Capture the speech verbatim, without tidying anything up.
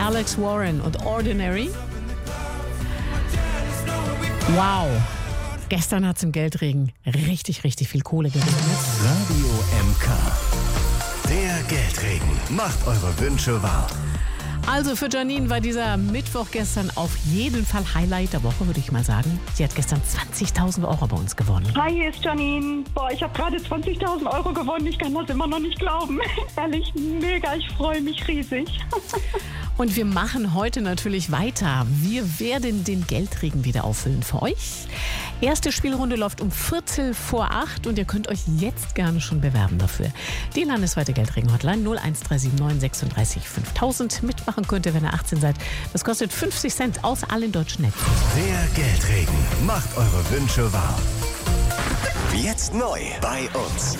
Alex Warren und Ordinary. Wow. Gestern hat es im Geldregen richtig, richtig viel Kohle geregnet. Radio M K. Der Geldregen macht eure Wünsche wahr. Also für Janine war dieser Mittwoch gestern auf jeden Fall Highlight der Woche, würde ich mal sagen. Sie hat gestern zwanzigtausend Euro bei uns gewonnen. Hi, hier ist Janine. Boah, ich habe gerade zwanzigtausend Euro gewonnen. Ich kann das immer noch nicht glauben. Ehrlich, mega. Ich freue mich riesig. Und wir machen heute natürlich weiter. Wir werden den Geldregen wieder auffüllen für euch. Erste Spielrunde läuft um Viertel vor acht und ihr könnt euch jetzt gerne schon bewerben dafür. Die landesweite Geldregen-Hotline null eins drei sieben neun sechsunddreißig fünftausend. Mitmachen könnt ihr, wenn ihr achtzehn seid. Das kostet fünfzig Cent aus allen deutschen Netzen. Der Geldregen macht eure Wünsche wahr. Jetzt neu bei uns.